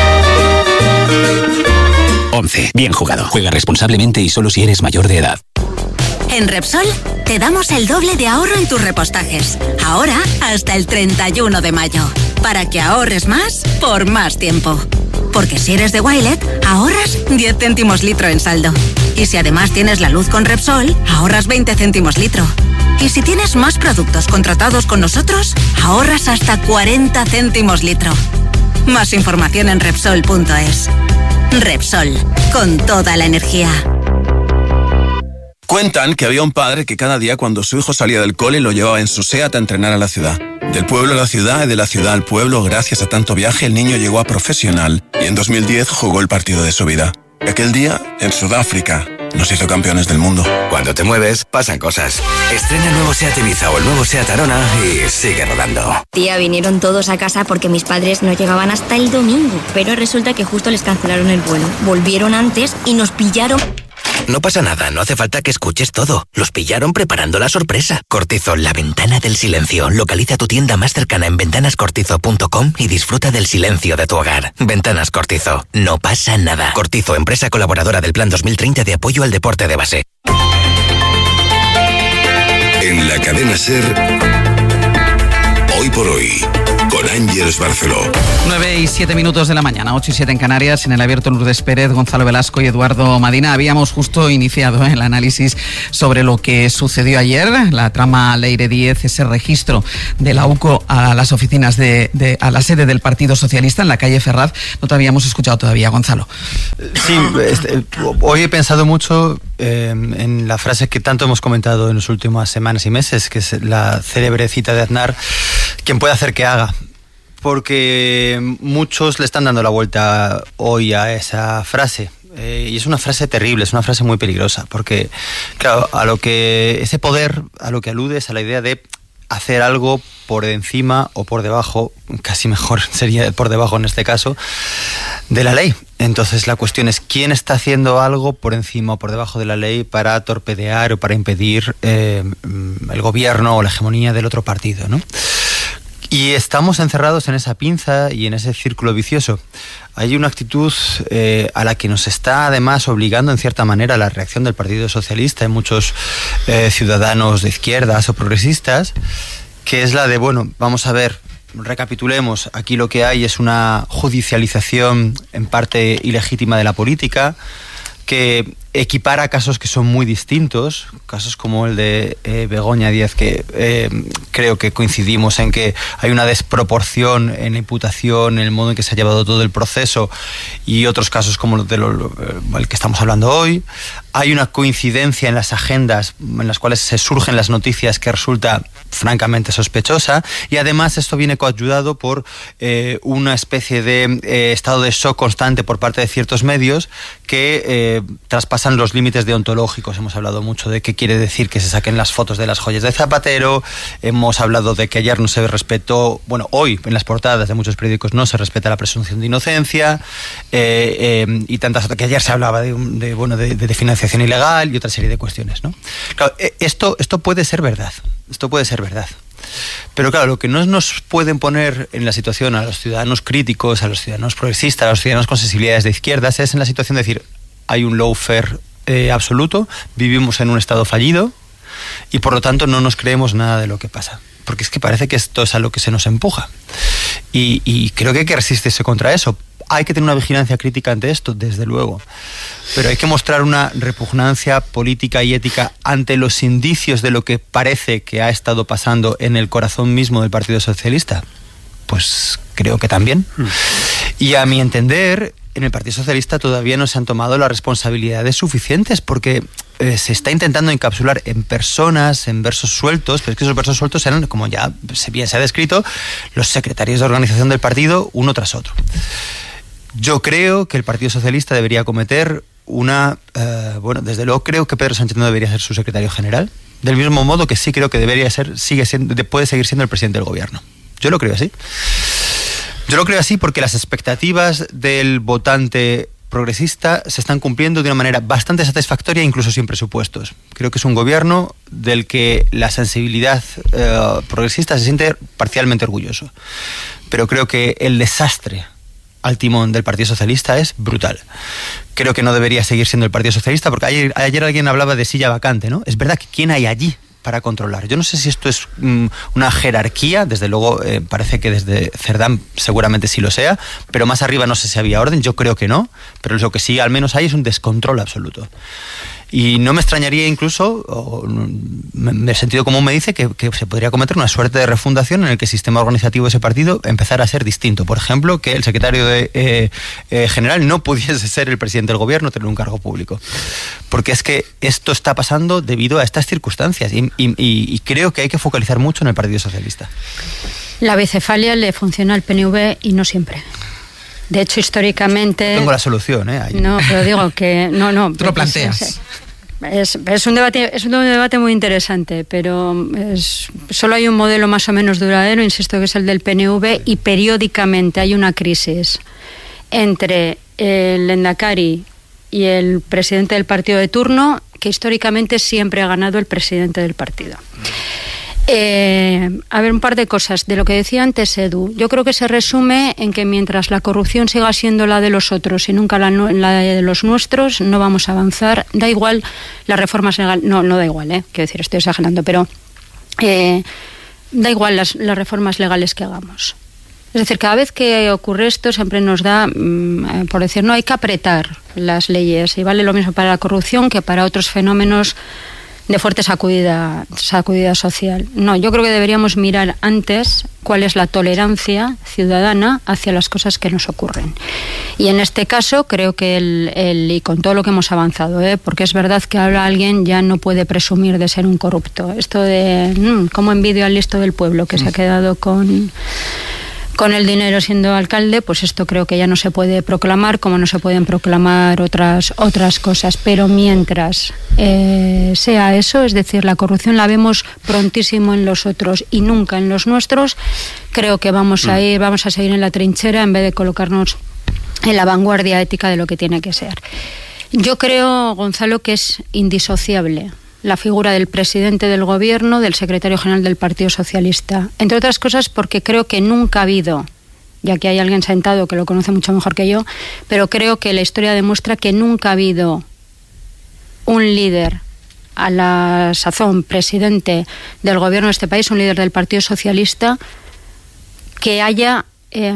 Speaker 8: 11. Bien jugado. Juega responsablemente y solo si eres mayor de edad.
Speaker 4: En Repsol te damos el doble de ahorro en tus repostajes. Ahora hasta el 31 de mayo. Para que ahorres más por más tiempo. Porque si eres de Wilet, ahorras 10 céntimos litro en saldo. Y si además tienes la luz con Repsol, ahorras 20 céntimos litro. Y si tienes más productos contratados con nosotros, ahorras hasta 40 céntimos litro. Más información en Repsol.es. Repsol, con toda la energía.
Speaker 10: Cuentan que había un padre que cada día cuando su hijo salía del cole lo llevaba en su SEAT a entrenar a la ciudad. Del pueblo a la ciudad y de la ciudad al pueblo, gracias a tanto viaje, el niño llegó a profesional y en 2010 jugó el partido de su vida. Aquel día, en Sudáfrica, nos hizo campeones del mundo.
Speaker 11: Cuando te mueves, pasan cosas. Estrena el nuevo SEAT Ibiza o el nuevo SEAT Arona y sigue rodando.
Speaker 13: Tía, vinieron todos a casa porque mis padres no llegaban hasta el domingo, pero resulta que justo les cancelaron el vuelo. Volvieron antes y nos pillaron...
Speaker 11: No pasa nada, no hace falta que escuches todo. Los pillaron preparando la sorpresa. Cortizo, la ventana del silencio. Localiza tu tienda más cercana en ventanascortizo.com y disfruta del silencio de tu hogar. Ventanas Cortizo, no pasa nada. Cortizo, empresa colaboradora del Plan 2030 de apoyo al deporte de base.
Speaker 1: En la cadena SER, Hoy por Hoy, con Ángeles Barceló.
Speaker 2: 9:07 de la mañana, 8:07 en Canarias. En el abierto, Lourdes Pérez, Gonzalo Velasco y Eduardo Madina. Habíamos justo iniciado el análisis sobre lo que sucedió ayer, la trama Leire 10, ese registro de la UCO a las oficinas a la sede del Partido Socialista en la calle Ferraz. No te habíamos escuchado todavía, Gonzalo.
Speaker 26: Sí, hoy he pensado mucho en la frase que tanto hemos comentado en las últimas semanas y meses, que es la célebre cita de Aznar: quien puede hacer que haga. Porque muchos le están dando la vuelta hoy a esa frase. Y es una frase terrible, es una frase muy peligrosa. Porque, claro, ese poder a lo que alude es a la idea de hacer algo por encima o por debajo, casi mejor sería por debajo en este caso, de la ley. Entonces la cuestión es quién está haciendo algo por encima o por debajo de la ley para torpedear o para impedir el gobierno o la hegemonía del otro partido, ¿no? Y estamos encerrados en esa pinza y en ese círculo vicioso. Hay una actitud a la que nos está además obligando en cierta manera la reacción del Partido Socialista y muchos ciudadanos de izquierdas o progresistas, que es la de, bueno, vamos a ver, recapitulemos, aquí lo que hay es una judicialización en parte ilegítima de la política, que equipara casos que son muy distintos, casos como el de Begoña Díaz, que creo que coincidimos en que hay una desproporción en la imputación, en el modo en que se ha llevado todo el proceso, y otros casos como el que estamos hablando hoy. Hay una coincidencia en las agendas en las cuales se surgen las noticias que resulta francamente sospechosa, y además esto viene coayudado por una especie de estado de shock constante por parte de ciertos medios que traspasan los límites deontológicos. Hemos hablado mucho de qué quiere decir que se saquen las fotos de las joyas de Zapatero, hemos hablado de que ayer no se respetó, bueno, hoy en las portadas de muchos periódicos no se respeta la presunción de inocencia, y tantas otras, que ayer se hablaba de financiación ilegal y otra serie de cuestiones, ¿no? Claro, esto puede ser verdad.
Speaker 14: esto puede ser verdad. Pero claro, lo que no nos pueden poner en la situación a los ciudadanos críticos, a los ciudadanos progresistas, a los ciudadanos con sensibilidades de izquierdas, es en la situación de decir, hay un lawfare absoluto, vivimos en un estado fallido y por lo tanto no nos creemos nada de lo que pasa. Porque es que parece que esto es a lo que se nos empuja. Y creo que hay que resistirse contra eso. Hay que tener una vigilancia crítica ante esto, desde luego. Pero hay que mostrar una repugnancia política y ética ante los indicios de lo que parece que ha estado pasando en el corazón mismo del Partido Socialista. Pues creo que también. Y a mi entender, en el Partido Socialista todavía no se han tomado las responsabilidades suficientes, porque se está intentando encapsular en personas, en versos sueltos, pero es que esos versos sueltos eran, como ya bien se ha descrito, los secretarios de organización del partido, uno tras otro. Yo creo que el Partido Socialista debería cometer desde luego creo que Pedro Sánchez no debería ser su secretario general, del mismo modo que sí creo que puede seguir siendo el presidente del gobierno. Yo lo creo así. Yo lo creo así porque las expectativas del votante progresista se están cumpliendo de una manera bastante satisfactoria, incluso sin presupuestos. Creo que es un gobierno del que la sensibilidad progresista se siente parcialmente orgulloso. Pero creo que el desastre al timón del Partido Socialista es brutal. Creo que no debería seguir siendo el Partido Socialista, porque ayer alguien hablaba de silla vacante, ¿no? Es verdad que ¿quién hay allí para controlar? Yo no sé si esto es una jerarquía, desde luego parece que desde Cerdán seguramente sí lo sea, pero más arriba no sé si había orden, yo creo que no, pero lo que sí al menos hay es un descontrol absoluto. Y no me extrañaría incluso, el sentido común me dice que se podría cometer una suerte de refundación en el que el sistema organizativo de ese partido empezara a ser distinto. Por ejemplo, que el secretario general no pudiese ser el presidente del gobierno, tener un cargo público. Porque es que esto está pasando debido a estas circunstancias y creo que hay que focalizar mucho en el Partido Socialista.
Speaker 15: La bicefalia le funciona al PNV y no siempre. De hecho, históricamente...
Speaker 14: Tengo la solución, ¿eh? Ahí.
Speaker 15: No, pero digo que... No.
Speaker 14: Tú lo planteas.
Speaker 15: Es un debate muy interesante, pero solo hay un modelo más o menos duradero, insisto, que es el del PNV, y periódicamente hay una crisis entre el Lehendakari y el presidente del partido de turno, que históricamente siempre ha ganado el presidente del partido. A ver, un par de cosas de lo que decía antes Edu. Yo creo que se resume en que mientras la corrupción siga siendo la de los otros y nunca la de los nuestros, no vamos a avanzar. Da igual las reformas legales, no da igual, quiero decir, estoy exagerando, pero da igual las reformas legales que hagamos. Es decir, cada vez que ocurre esto siempre nos da, por decir, no hay que apretar las leyes, y vale lo mismo para la corrupción que para otros fenómenos de fuerte sacudida social. No, yo creo que deberíamos mirar antes cuál es la tolerancia ciudadana hacia las cosas que nos ocurren. Y en este caso creo que y con todo lo que hemos avanzado, porque es verdad que ahora alguien ya no puede presumir de ser un corrupto. Esto de cómo envidio al listo del pueblo que se ha quedado con el dinero siendo alcalde, pues esto creo que ya no se puede proclamar, como no se pueden proclamar otras cosas. Pero mientras sea eso, es decir, la corrupción la vemos prontísimo en los otros y nunca en los nuestros, creo que vamos a seguir en la trinchera en vez de colocarnos en la vanguardia ética de lo que tiene que ser. Yo creo, Gonzalo, que es indisociable la figura del presidente del gobierno, del secretario general del Partido Socialista. Entre otras cosas porque creo que nunca ha habido, ya que hay alguien sentado que lo conoce mucho mejor que yo, pero creo que la historia demuestra que nunca ha habido un líder, a la sazón presidente del gobierno de este país, un líder del Partido Socialista, que haya,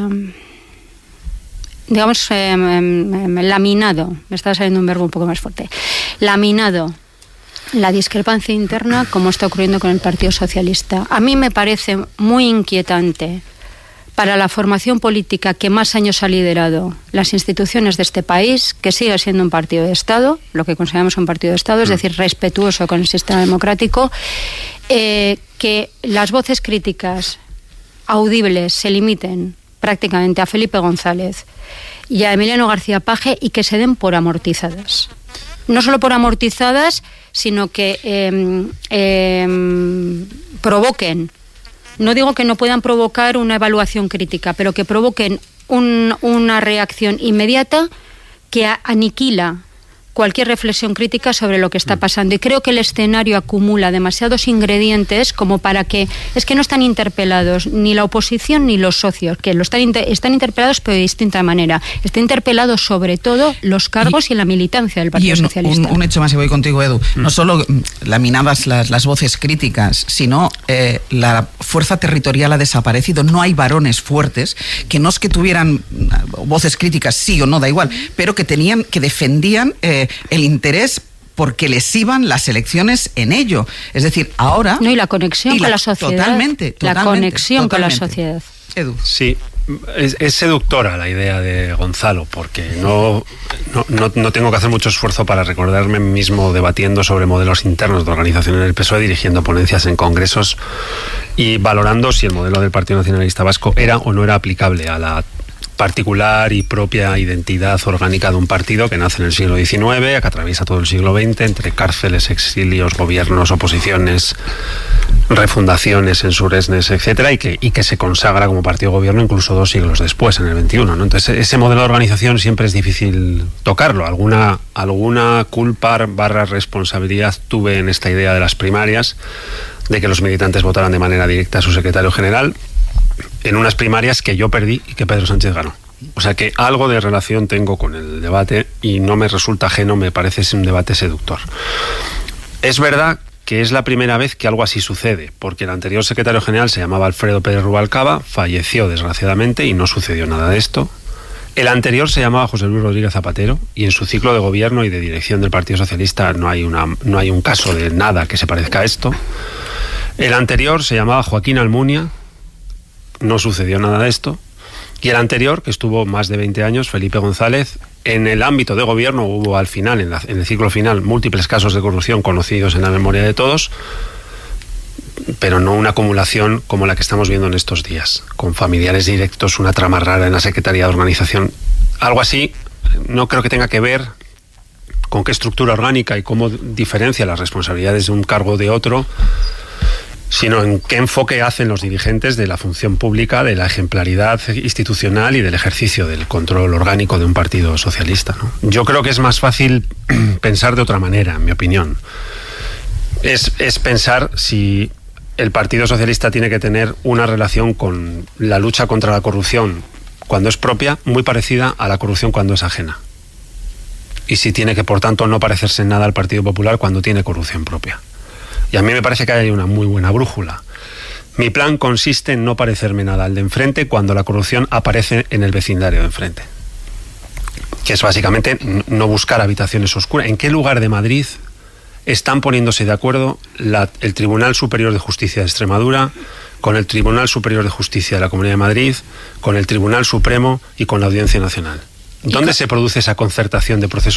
Speaker 15: laminado, me estaba saliendo un verbo un poco más fuerte, laminado la discrepancia interna como está ocurriendo con el Partido Socialista. A mí me parece muy inquietante para la formación política que más años ha liderado las instituciones de este país, que sigue siendo un partido de Estado, lo que consideramos un partido de Estado, es decir, respetuoso con el sistema democrático, que las voces críticas audibles se limiten prácticamente a Felipe González y a Emiliano García Paje y que se den por amortizadas. No solo por amortizadas, sino que provoquen, no digo que no puedan provocar una evaluación crítica, pero que provoquen una reacción inmediata que aniquila cualquier reflexión crítica sobre lo que está pasando. Y creo que el escenario acumula demasiados ingredientes como para que... Es que no están interpelados ni la oposición ni los socios, que están interpelados pero de distinta manera. Está interpelado sobre todo los cargos y la militancia del Partido Socialista.
Speaker 2: Un hecho más, y voy contigo, Edu. No solo laminadas las voces críticas, sino la fuerza territorial ha desaparecido. No hay varones fuertes, que no es que tuvieran voces críticas, sí o no, da igual, pero que defendían el interés porque les iban las elecciones en ello. Es decir, ahora...
Speaker 15: No, y la conexión con la sociedad.
Speaker 2: Totalmente.
Speaker 15: La conexión con la sociedad.
Speaker 2: Edu.
Speaker 3: Sí, es seductora la idea de Gonzalo, porque no tengo que hacer mucho esfuerzo para recordarme a mí mismo debatiendo sobre modelos internos de organización en el PSOE, dirigiendo ponencias en congresos y valorando si el modelo del Partido Nacionalista Vasco era o no era aplicable a la particular y propia identidad orgánica de un partido que nace en el siglo XIX, que atraviesa todo el siglo XX, entre cárceles, exilios, gobiernos, oposiciones, refundaciones, ensuresnes, etcétera, y que se consagra como partido gobierno incluso 2 siglos después, en el XXI, ¿no? Entonces, ese modelo de organización siempre es difícil tocarlo. Alguna culpa / responsabilidad tuve en esta idea de las primarias, de que los militantes votaran de manera directa a su secretario general, en unas primarias que yo perdí y que Pedro Sánchez ganó. O sea que algo de relación tengo con el debate y no me resulta ajeno, me parece un debate seductor. Es verdad que es la primera vez que algo así sucede, porque el anterior secretario general se llamaba Alfredo Pérez Rubalcaba, falleció desgraciadamente y no sucedió nada de esto. El anterior se llamaba José Luis Rodríguez Zapatero y en su ciclo de gobierno y de dirección del Partido Socialista no hay un caso de nada que se parezca a esto. El anterior se llamaba Joaquín Almunia, no sucedió nada de esto. Y el anterior, que estuvo más de 20 años, Felipe González, en el ámbito de gobierno hubo al final, en el ciclo final, múltiples casos de corrupción conocidos en la memoria de todos, pero no una acumulación como la que estamos viendo en estos días, con familiares directos, una trama rara en la Secretaría de Organización. Algo así no creo que tenga que ver con qué estructura orgánica y cómo diferencia las responsabilidades de un cargo de otro, sino en qué enfoque hacen los dirigentes de la función pública, de la ejemplaridad institucional y del ejercicio del control orgánico de un partido socialista, ¿no? Yo creo que es más fácil pensar de otra manera, en mi opinión. Es pensar si el Partido Socialista tiene que tener una relación con la lucha contra la corrupción cuando es propia, muy parecida a la corrupción cuando es ajena. Y si tiene que, por tanto, no parecerse en nada al Partido Popular cuando tiene corrupción propia. Y a mí me parece que hay una muy buena brújula. Mi plan consiste en no parecerme nada al de enfrente cuando la corrupción aparece en el vecindario de enfrente. Que es básicamente no buscar habitaciones oscuras. ¿En qué lugar de Madrid están poniéndose de acuerdo el Tribunal Superior de Justicia de Extremadura con el Tribunal Superior de Justicia de la Comunidad de Madrid, con el Tribunal Supremo y con la Audiencia Nacional? ¿Dónde se produce esa concertación de procesos